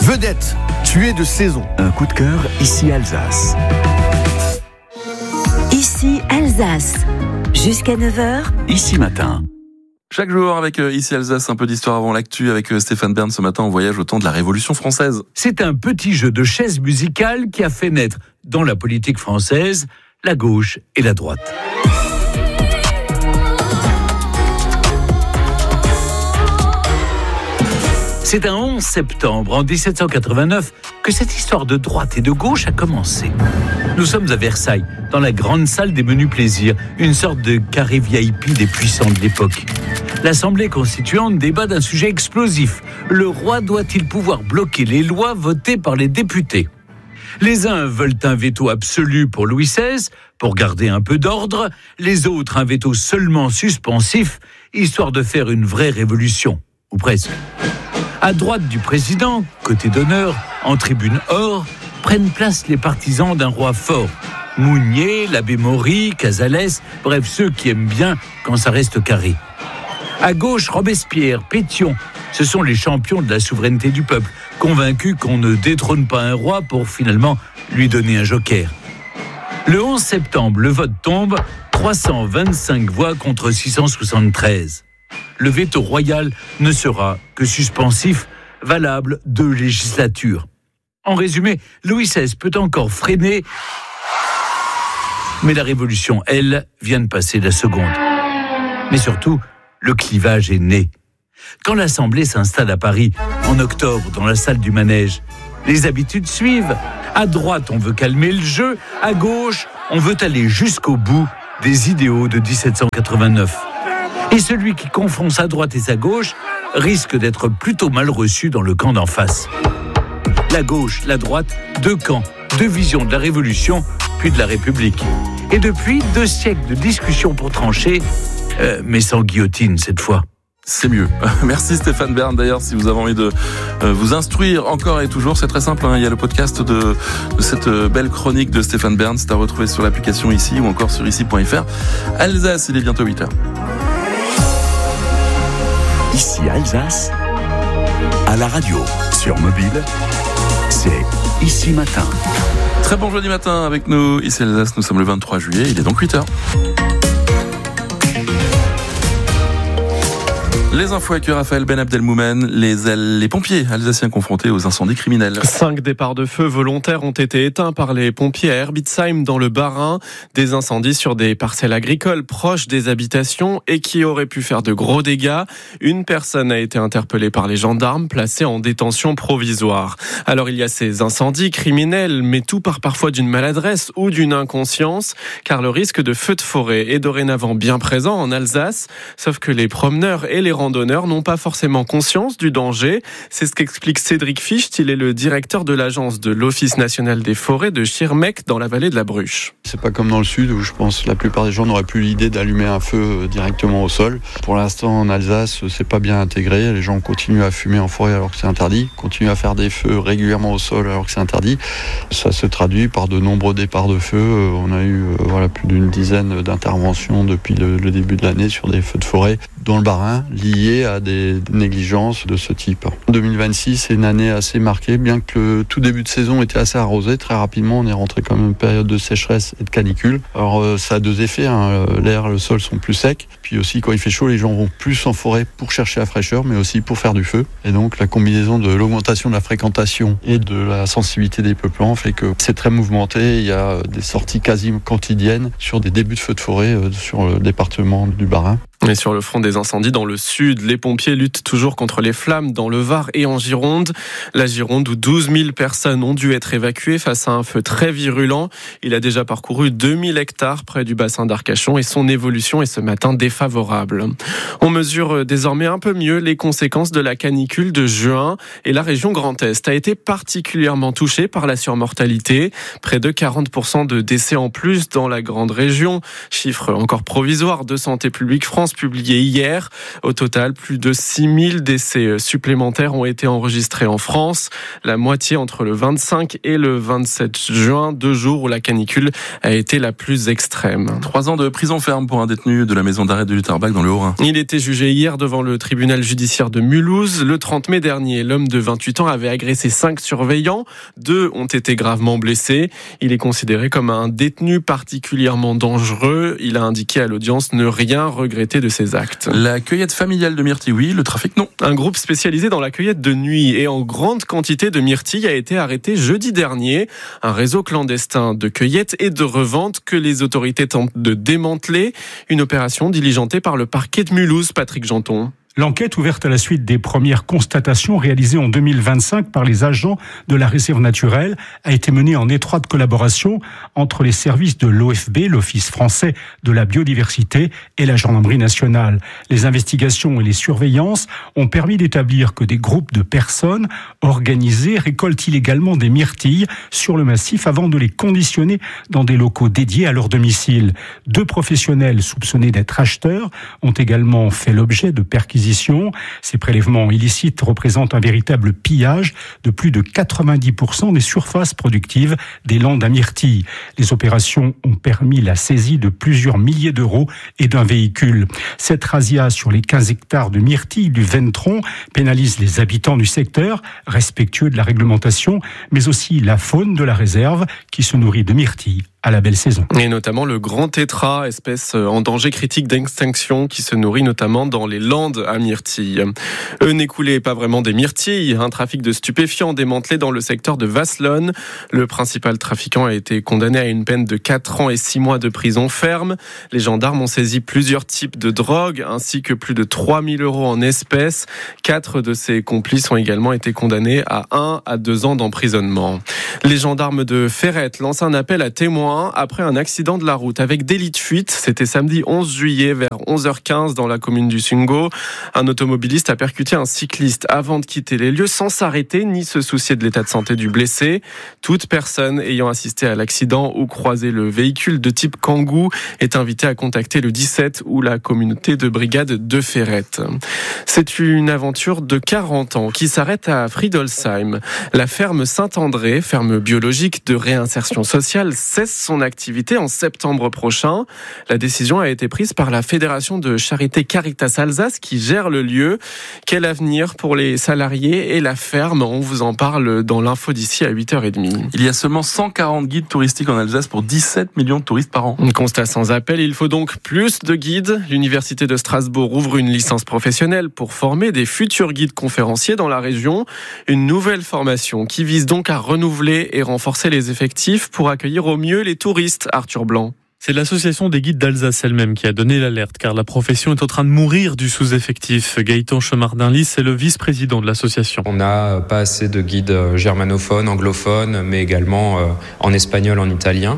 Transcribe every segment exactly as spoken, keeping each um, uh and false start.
Vedette, tu es de saison. Un coup de cœur, ici Alsace. Ici Alsace. Jusqu'à neuf heures. Ici matin. Chaque jour avec euh, Ici Alsace, un peu d'histoire avant l'actu avec euh, Stéphane Bern. Ce matin, on voyage au temps de la Révolution française. C'est un petit jeu de chaises musicales qui a fait naître, dans la politique française, la gauche et la droite. C'est un onze septembre en dix-sept cent quatre-vingt-neuf que cette histoire de droite et de gauche a commencé. Nous sommes à Versailles, dans la grande salle des menus plaisirs, une sorte de carré V I P des puissants de l'époque. L'Assemblée constituante débat d'un sujet explosif. Le roi doit-il pouvoir bloquer les lois votées par les députés ? Les uns veulent un veto absolu pour Louis seize, pour garder un peu d'ordre. Les autres, un veto seulement suspensif, histoire de faire une vraie révolution, ou presque. À droite du président, côté d'honneur, en tribune or, prennent place les partisans d'un roi fort. Mounier, l'abbé Maury, Casales, bref, ceux qui aiment bien quand ça reste carré. À gauche, Robespierre, Pétion, ce sont les champions de la souveraineté du peuple, convaincus qu'on ne détrône pas un roi pour finalement lui donner un joker. Le onze septembre, le vote tombe, trois cent vingt-cinq voix contre six cent soixante-treize. Le veto royal ne sera que suspensif, valable deux législatures. En résumé, Louis seize peut encore freiner, mais la Révolution, elle, vient de passer la seconde. Mais surtout, le clivage est né. Quand l'Assemblée s'installe à Paris, en octobre, dans la salle du Manège, les habitudes suivent. À droite, on veut calmer le jeu. À gauche, on veut aller jusqu'au bout des idéaux de dix-sept cent quatre-vingt-neuf. Et celui qui confond sa droite et sa gauche risque d'être plutôt mal reçu dans le camp d'en face. La gauche, la droite, deux camps, deux visions de la Révolution, puis de la République. Et depuis, deux siècles de discussions pour trancher, euh, mais sans guillotine cette fois. C'est mieux. Merci Stéphane Bern. D'ailleurs, si vous avez envie de euh, vous instruire encore et toujours, c'est très simple. Hein. Il y a le podcast de, de cette euh, belle chronique de Stéphane Bern. C'est à retrouver sur l'application Ici ou encore sur ici point f r. Alsace, il est bientôt huit heures. Ici Alsace, à la radio, sur mobile, c'est Ici matin. Très bon jeudi matin avec nous. Ici Alsace, nous sommes le vingt-trois juillet. Il est donc huit heures. Les infos avec Raphaël Ben Abdelmoumen, les, les pompiers alsaciens confrontés aux incendies criminels. Cinq départs de feu volontaires ont été éteints par les pompiers à Herbitsheim dans le Bas-Rhin. Des incendies sur des parcelles agricoles proches des habitations et qui auraient pu faire de gros dégâts. Une personne a été interpellée par les gendarmes, placée en détention provisoire. Alors il y a ces incendies criminels, mais tout part parfois d'une maladresse ou d'une inconscience, car le risque de feu de forêt est dorénavant bien présent en Alsace, sauf que les promeneurs et les randonneurs n'ont pas forcément conscience du danger. C'est ce qu'explique Cédric Ficht. Il est le directeur de l'agence de l'Office national des forêts de Schirmeck dans la vallée de la Bruche. C'est pas comme dans le sud où je pense que la plupart des gens n'auraient plus l'idée d'allumer un feu directement au sol. Pour l'instant en Alsace, c'est pas bien intégré. Les gens continuent à fumer en forêt alors que c'est interdit, continuent à faire des feux régulièrement au sol alors que c'est interdit. Ça se traduit par de nombreux départs de feu. On a eu voilà, plus d'une dizaine d'interventions depuis le, le début de l'année sur des feux de forêt dans le Bas-Rhin, liées à des négligences de ce type. deux mille vingt-six, c'est une année assez marquée, bien que le tout début de saison était assez arrosé. Très rapidement, on est rentré quand même une période de sécheresse et de canicule. Alors, euh, ça a deux effets. Hein. L'air, le sol sont plus secs. Puis aussi, quand il fait chaud, les gens vont plus en forêt pour chercher la fraîcheur, mais aussi pour faire du feu. Et donc, la combinaison de l'augmentation de la fréquentation et de la sensibilité des peuplements fait que c'est très mouvementé. Il y a des sorties quasi quotidiennes sur des débuts de feux de forêt euh, sur le département du Bas-Rhin. Et sur le front des incendies dans le sud, les pompiers luttent toujours contre les flammes dans le Var et en Gironde. La Gironde où douze mille personnes ont dû être évacuées face à un feu très virulent. Il a déjà parcouru deux mille hectares près du bassin d'Arcachon et son évolution est ce matin défavorable. On mesure désormais un peu mieux les conséquences de la canicule de juin et la région Grand Est a été particulièrement touchée par la surmortalité. Près de quarante pour cent de décès en plus dans la grande région. Chiffre encore provisoire de Santé publique France publiée hier. Au total, plus de six mille décès supplémentaires ont été enregistrés en France. La moitié entre le vingt-cinq et le vingt-sept juin, deux jours où la canicule a été la plus extrême. Trois ans de prison ferme pour un détenu de la maison d'arrêt de Lutterbach dans le Haut-Rhin. Il était jugé hier devant le tribunal judiciaire de Mulhouse. Le trente mai dernier, l'homme de vingt-huit ans avait agressé cinq surveillants. Deux ont été gravement blessés. Il est considéré comme un détenu particulièrement dangereux. Il a indiqué à l'audience ne rien regretter de ses actes. La cueillette familiale de myrtilles, oui, le trafic, non. Un groupe spécialisé dans la cueillette de nuit et en grande quantité de myrtilles a été arrêté jeudi dernier. Un réseau clandestin de cueillette et de revente que les autorités tentent de démanteler. Une opération diligentée par le parquet de Mulhouse, Patrick Janton. L'enquête ouverte à la suite des premières constatations réalisées en deux mille vingt-cinq par les agents de la réserve naturelle a été menée en étroite collaboration entre les services de l'O F B, l'Office français de la biodiversité, et la gendarmerie nationale. Les investigations et les surveillances ont permis d'établir que des groupes de personnes organisées récoltent illégalement des myrtilles sur le massif avant de les conditionner dans des locaux dédiés à leur domicile. Deux professionnels soupçonnés d'être acheteurs ont également fait l'objet de perquisitions. Ces prélèvements illicites représentent un véritable pillage de plus de quatre-vingt-dix pour cent des surfaces productives des landes à myrtilles. Les opérations ont permis la saisie de plusieurs milliers d'euros et d'un véhicule. Cette razzia sur les quinze hectares de myrtilles du Ventron pénalise les habitants du secteur, respectueux de la réglementation, mais aussi la faune de la réserve qui se nourrit de myrtilles à la belle saison. Et notamment le grand tétras, espèce en danger critique d'extinction qui se nourrit notamment dans les landes à myrtilles. Eux n'écoulaient pas vraiment des myrtilles, un trafic de stupéfiants démantelé dans le secteur de Vasselonne. Le principal trafiquant a été condamné à une peine de quatre ans et six mois de prison ferme. Les gendarmes ont saisi plusieurs types de drogues ainsi que plus de trois mille euros en espèces. Quatre de ses complices ont également été condamnés à un à deux ans d'emprisonnement. Les gendarmes de Ferrette lancent un appel à témoins après un accident de la route avec délit de fuite. C'était samedi onze juillet vers onze heures quinze dans la commune du Sungo. Un automobiliste a percuté un cycliste avant de quitter les lieux sans s'arrêter ni se soucier de l'état de santé du blessé. Toute personne ayant assisté à l'accident ou croisé le véhicule de type Kangoo est invitée à contacter le dix-sept ou la communauté de brigade de Ferrette. C'est une aventure de quarante ans qui s'arrête à Friedolsheim. La ferme Saint-André, ferme biologique de réinsertion sociale, cesse son activité en septembre prochain. La décision a été prise par la Fédération de Charité Caritas Alsace qui gère le lieu. Quel avenir pour les salariés et la ferme? On vous en parle dans l'info d'ici à huit heures trente. Il y a seulement cent quarante guides touristiques en Alsace pour dix-sept millions de touristes par an. Un constat sans appel, il faut donc plus de guides. L'Université de Strasbourg ouvre une licence professionnelle pour former des futurs guides conférenciers dans la région. Une nouvelle formation qui vise donc à renouveler et renforcer les effectifs pour accueillir au mieux les touristes. Arthur Blanc. C'est l'association des guides d'Alsace elle-même qui a donné l'alerte, car la profession est en train de mourir du sous-effectif. Gaëtan Chemardin-Lys est le vice-président de l'association. On n'a pas assez de guides germanophones, anglophones, mais également en espagnol, en italien.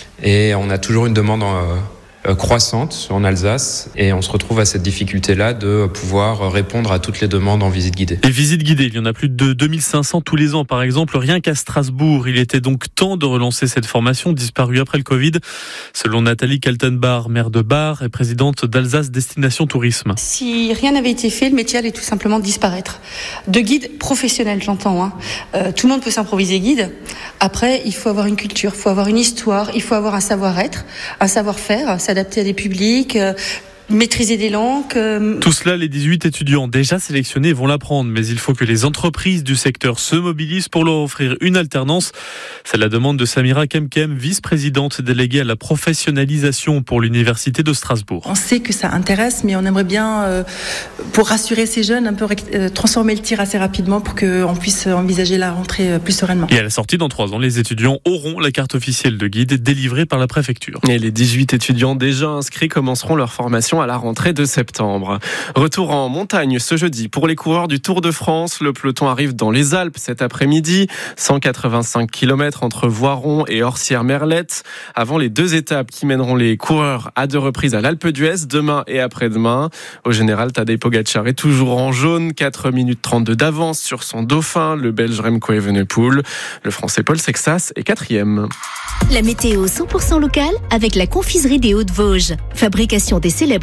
Et on a toujours une demande en croissante en Alsace et on se retrouve à cette difficulté-là de pouvoir répondre à toutes les demandes en visite guidée. Et visites guidées, il y en a plus de deux mille cinq cents tous les ans par exemple, rien qu'à Strasbourg. Il était donc temps de relancer cette formation disparue après le Covid. Selon Nathalie Kaltenbach, maire de Bar et présidente d'Alsace Destination Tourisme. Si rien n'avait été fait, le métier allait tout simplement disparaître. De guide professionnel, j'entends. Hein. Euh, tout le monde peut s'improviser guide. Après, il faut avoir une culture, il faut avoir une histoire, il faut avoir un savoir-être, un savoir-faire, s'adapter à des publics, euh, maîtriser des langues. Euh... Tout cela, les dix-huit étudiants déjà sélectionnés vont l'apprendre, mais il faut que les entreprises du secteur se mobilisent pour leur offrir une alternance. C'est la demande de Samira Kemkem, vice-présidente déléguée à la professionnalisation pour l'Université de Strasbourg. On sait que ça intéresse, mais on aimerait bien, euh, pour rassurer ces jeunes, un peu euh, transformer le tir assez rapidement pour qu'on puisse envisager la rentrée plus sereinement. Et à la sortie, dans trois ans, les étudiants auront la carte officielle de guide délivrée par la préfecture. Et les dix-huit étudiants déjà inscrits commenceront leur formation à la rentrée de septembre. Retour en montagne ce jeudi pour les coureurs du Tour de France. Le peloton arrive dans les Alpes cet après-midi. cent quatre-vingt-cinq kilomètres entre Voiron et Orsières-Merlette. Avant les deux étapes qui mèneront les coureurs à deux reprises à l'Alpe d'Huez, demain et après-demain. Au général, Tadej Pogačar est toujours en jaune. quatre minutes trente-deux d'avance sur son dauphin, le Belge Remco Evenepoel. Le Français Paul Sexas est quatrième. La météo cent pour cent locale avec la confiserie des Hauts-de-Vosges. Fabrication des célèbres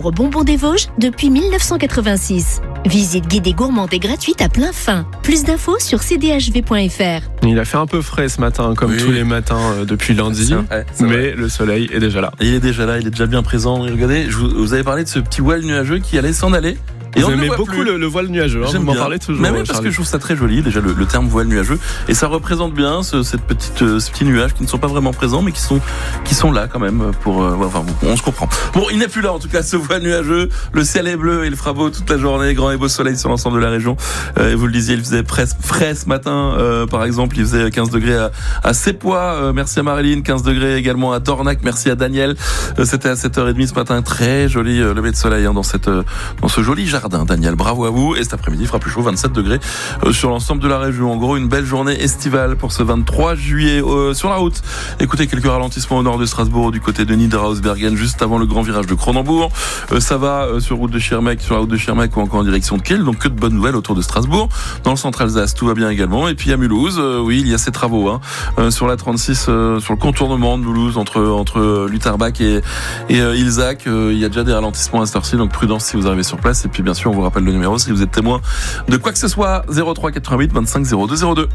célèbre bonbon des Vosges depuis mille neuf cent quatre-vingt-six. Visite guidée gourmande et gratuite à plein fin. Plus d'infos sur c d h v point f r. Il a fait un peu frais ce matin, comme oui. tous les matins euh, depuis lundi, vrai, mais vrai. Le soleil est déjà là. Et il est déjà là, il est déjà bien présent. Regardez, je vous, vous avez parlé de ce petit voile nuageux qui allait s'en aller. Et vous aimez beaucoup le, le voile nuageux, hein, vous m'en parlez toujours. Mais oui, parce Charlie. que je trouve ça très joli, déjà le, le terme voile nuageux, et ça représente bien ce, cette petite, euh, ces petits nuages qui ne sont pas vraiment présents, mais qui sont, qui sont là quand même. Pour, euh, enfin, on se comprend. Bon, il n'est plus là en tout cas, ce voile nuageux. Le ciel est bleu et il fera beau toute la journée, grand et beau soleil sur l'ensemble de la région. Euh, et vous le disiez, il faisait presque frais ce matin, euh, par exemple, il faisait quinze degrés à, à Sépois. Euh, merci à Marilyn, quinze degrés également à Dornac. Merci à Daniel. Euh, c'était à sept heures trente ce matin, très joli euh, lever de soleil hein, dans cette, euh, dans ce joli jardin. Daniel, bravo à vous. Et cet après-midi, il fera plus chaud, vingt-sept degrés euh, sur l'ensemble de la région. En gros, une belle journée estivale pour ce vingt-trois juillet. Euh, sur la route, écoutez, quelques ralentissements au nord de Strasbourg, du côté de Niederhausbergen, juste avant le grand virage de Cronenbourg. Euh, ça va euh, sur route de Schirmeck, sur la route de Schirmeck ou encore en direction de Kiel. Donc que de bonnes nouvelles autour de Strasbourg. Dans le centre Alsace, tout va bien également. Et puis à Mulhouse, euh, oui, il y a ces travaux hein, euh, sur la trente-six, euh, sur le contournement de Mulhouse entre entre Lutherbach et, et euh, Ilzac. Euh, il y a déjà des ralentissements à cette heure-ci, donc prudence si vous arrivez sur place. Et puis bien sûr, on vous rappelle le numéro si vous êtes témoin de quoi que ce soit. zéro trois quatre-vingt-huit vingt-cinq zéro deux zéro deux.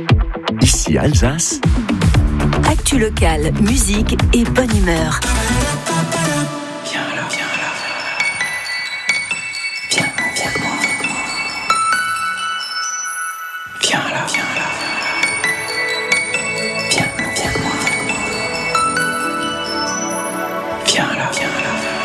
Ici Alsace. Actu locale, musique et bonne humeur.